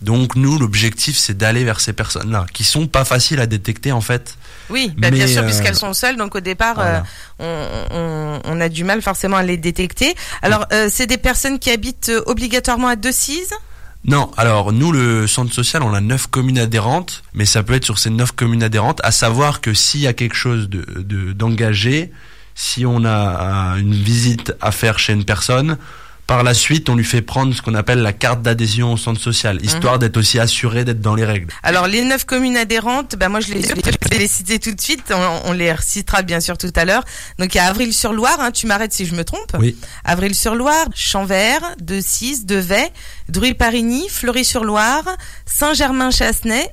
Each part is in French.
Donc nous, l'objectif, c'est d'aller vers ces personnes-là, qui sont pas faciles à détecter en fait. Oui, bien sûr, puisqu'elles sont seules, donc au départ, voilà. On a du mal forcément à les détecter. Alors, c'est des personnes qui habitent obligatoirement à Decize ? Non, alors nous, le centre social, on a 9 communes adhérentes, mais ça peut être sur ces 9 communes adhérentes, à savoir que s'il y a quelque chose d'engagé, si on a une visite à faire chez une personne, par la suite, on lui fait prendre ce qu'on appelle la carte d'adhésion au centre social, histoire d'être aussi assuré d'être dans les règles. Alors, les 9 communes adhérentes, moi je vais les citer tout de suite, on les recitera bien sûr tout à l'heure. Donc, il y a Avril-sur-Loire, tu m'arrêtes si je me trompe. Oui. Avril-sur-Loire, Champvert, Decize, Devey, Druy-Parigny, Fleury-sur-Loire, Saint-Germain-Chassenay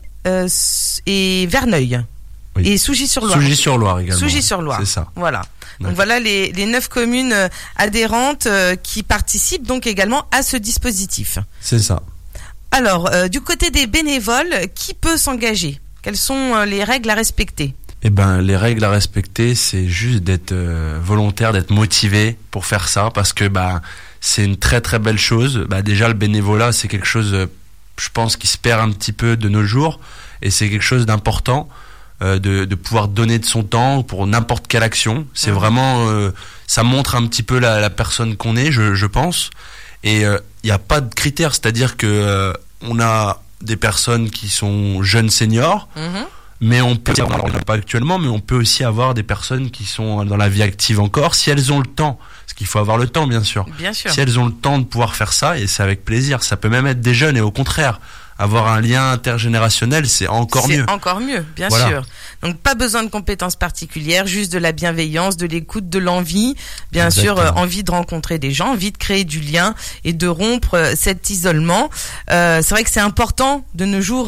et Verneuil. Oui. Et Sougy-sur-Loire. Sougy-sur-Loire également. Sougy-sur-Loire. C'est ça. Voilà. Donc voilà les 9 communes adhérentes qui participent donc également à ce dispositif. C'est ça. Alors, du côté des bénévoles, qui peut s'engager ? Quelles sont les règles à respecter ? Eh ben, les règles à respecter, c'est juste d'être volontaire, d'être motivé pour faire ça, parce que c'est une très très belle chose. Déjà, le bénévolat, c'est quelque chose, je pense, qui se perd un petit peu de nos jours, et c'est quelque chose d'important. De pouvoir donner de son temps pour n'importe quelle action. C'est vraiment, ça montre un petit peu la personne qu'on est, je pense. Et il n'y a pas de critères, c'est-à-dire que on a des personnes qui sont jeunes seniors, mais on peut, alors on n'a pas actuellement, mais on peut aussi avoir des personnes qui sont dans la vie active encore, si elles ont le temps. Parce qu'il faut avoir le temps, bien sûr. Bien sûr. Si elles ont le temps de pouvoir faire ça, et c'est avec plaisir. Ça peut même être des jeunes, et au contraire, avoir un lien intergénérationnel, c'est encore mieux. C'est encore mieux, bien sûr. Donc, pas besoin de compétences particulières, juste de la bienveillance, de l'écoute, de l'envie. Bien sûr, envie de rencontrer des gens, envie de créer du lien et de rompre cet isolement. C'est vrai que c'est important de nos jours.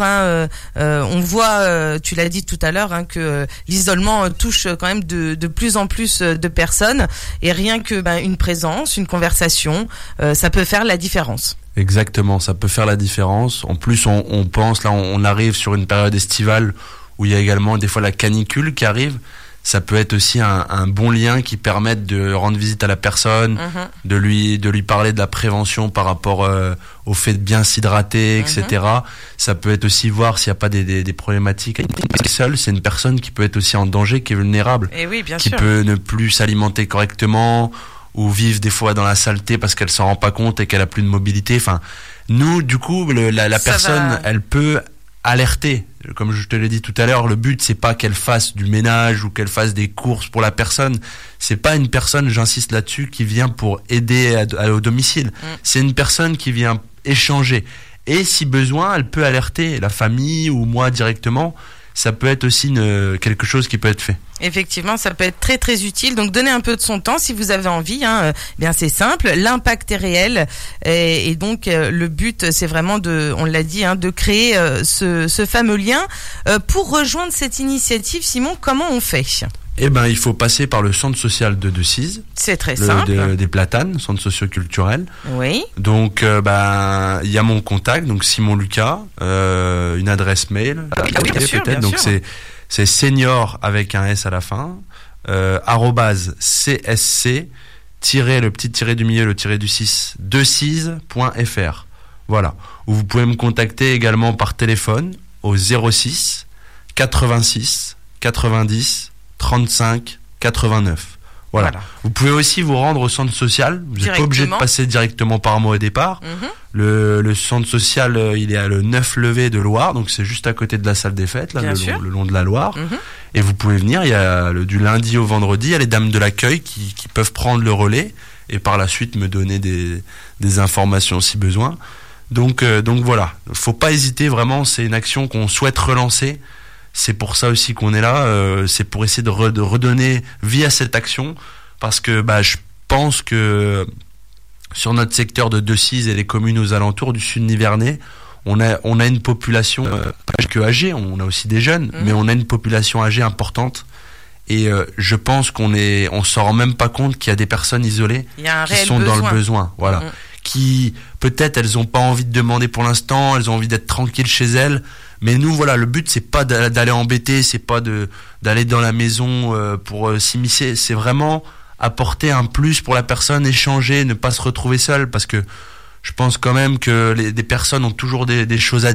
On voit, tu l'as dit tout à l'heure, que l'isolement touche quand même de plus en plus de personnes. Et rien que une présence, une conversation, ça peut faire la différence. Exactement, ça peut faire la différence. En plus, on pense, là, on arrive sur une période estivale où il y a également des fois la canicule qui arrive. Ça peut être aussi un bon lien qui permette de rendre visite à la personne, de lui parler de la prévention par rapport au fait de bien s'hydrater, etc. Ça peut être aussi voir s'il n'y a pas des problématiques. Seul, c'est une personne qui peut être aussi en danger, qui est vulnérable, et oui, bien qui sûr. peut ne plus s'alimenter correctement, ou vivre des fois dans la saleté parce qu'elle s'en rend pas compte et qu'elle a plus de mobilité. Enfin, nous, du coup, la personne, elle peut alerter. Comme je te l'ai dit tout à l'heure, le but, c'est pas qu'elle fasse du ménage ou qu'elle fasse des courses pour la personne. C'est pas une personne, j'insiste là-dessus, qui vient pour aider au domicile. C'est une personne qui vient échanger. Et si besoin, elle peut alerter la famille ou moi directement. Ça peut être aussi quelque chose qui peut être fait. Effectivement, ça peut être très très utile. Donc, donnez un peu de son temps si vous avez envie. Bien, c'est simple. L'impact est réel, et donc le but, c'est vraiment on l'a dit, de créer ce fameux lien. Pour rejoindre cette initiative, Simon, comment on fait ? Eh ben, il faut passer par le centre social de Decize. C'est très simple. Des Platanes, centre socio-culturel. Oui. Donc, il y a mon contact, donc Simon Lucas, une adresse mail. Oui, bien sûr, peut-être. Donc, c'est senior avec un S à la fin, @csc, le petit tiré du milieu, le tiré du 6, decize.fr. Voilà. Ou vous pouvez me contacter également par téléphone au 06 86 90 35 89. Voilà. Vous pouvez aussi vous rendre au centre social. Vous n'êtes pas obligé de passer directement par moi au départ. Le centre social, il est à le 9 Levé de Loire, donc c'est juste à côté de la salle des fêtes, là, le long de la Loire. Et vous pouvez venir, il y a du lundi au vendredi, il y a les dames de l'accueil qui peuvent prendre le relais et par la suite me donner des informations si besoin. Donc voilà, faut pas hésiter, vraiment, c'est une action qu'on souhaite relancer. C'est pour ça aussi qu'on est là, c'est pour essayer de redonner vie à cette action, parce que je pense que sur notre secteur de Decize et les communes aux alentours du Sud Nivernais, on a une population pas que âgée, on a aussi des jeunes, mais on a une population âgée importante. Et je pense on s'en rend même pas compte qu'il y a des personnes isolées qui sont dans le besoin, voilà, qui peut-être elles ont pas envie de demander pour l'instant, elles ont envie d'être tranquilles chez elles. Mais nous, voilà, le but, c'est pas d'aller embêter, c'est pas d'aller dans la maison pour s'immiscer, c'est vraiment apporter un plus pour la personne, échanger, ne pas se retrouver seul, parce que je pense quand même que des personnes ont toujours des choses à